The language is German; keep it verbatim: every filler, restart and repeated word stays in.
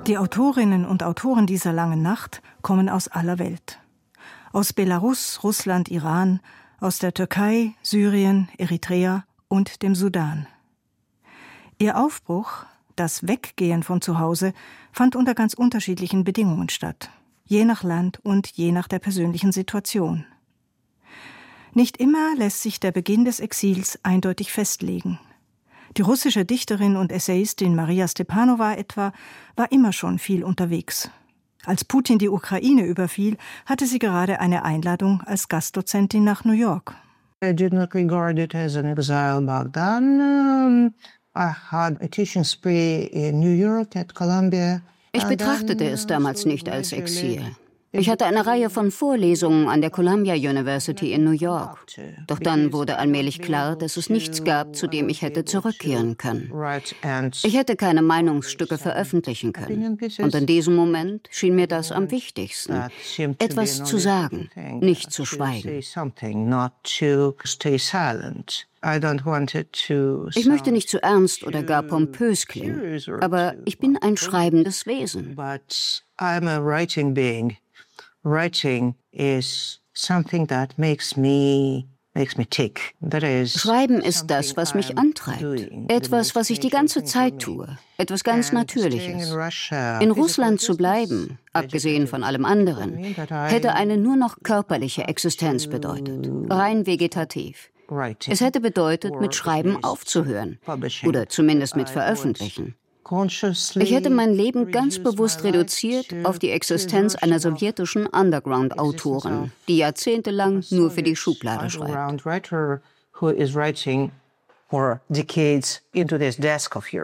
Die Autorinnen und Autoren dieser langen Nacht kommen aus aller Welt. Aus Belarus, Russland, Iran, aus der Türkei, Syrien, Eritrea und dem Sudan. Ihr Aufbruch, das Weggehen von zu Hause, fand unter ganz unterschiedlichen Bedingungen statt, je nach Land und je nach der persönlichen Situation. Nicht immer lässt sich der Beginn des Exils eindeutig festlegen. Die russische Dichterin und Essayistin Maria Stepanova etwa war immer schon viel unterwegs. Als Putin die Ukraine überfiel, hatte sie gerade eine Einladung als Gastdozentin nach New York. I did not regard it as an exile back then. I had a teaching spree in New York at Columbia. Ich betrachtete es damals nicht als Exil. Ich hatte eine Reihe von Vorlesungen an der Columbia University in New York. Doch dann wurde allmählich klar, dass es nichts gab, zu dem ich hätte zurückkehren können. Ich hätte keine Meinungsstücke veröffentlichen können. Und in diesem Moment schien mir das am wichtigsten, etwas zu sagen, nicht zu schweigen. Ich möchte nicht zu ernst oder gar pompös klingen, aber ich bin ein schreibendes Wesen. Writing is something that makes me makes me tick. That is Schreiben ist das, was mich antreibt. Etwas, was ich die ganze Zeit tue. Etwas ganz Natürliches. In Russland zu bleiben, abgesehen von allem anderen, hätte eine nur noch körperliche Existenz bedeutet. Rein vegetativ. Es hätte bedeutet, mit Schreiben aufzuhören. Oder zumindest mit Veröffentlichen. Ich hätte mein Leben ganz bewusst reduziert auf die Existenz einer sowjetischen Underground-Autorin, die jahrzehntelang nur für die Schublade schreibt.